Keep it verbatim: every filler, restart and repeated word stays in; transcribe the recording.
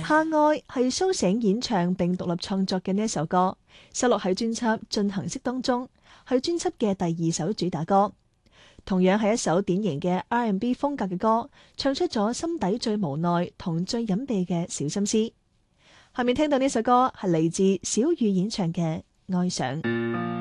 下愛係蘇醒演唱並獨立創作嘅呢一首歌，收錄喺專輯進行式當中，係專輯嘅第二首主打歌。同樣係一首典型嘅 R and B 風格嘅歌，唱出咗心底最無奈同最隱秘嘅小心思。下面聽到呢首歌係嚟自小雨演唱嘅《愛上》。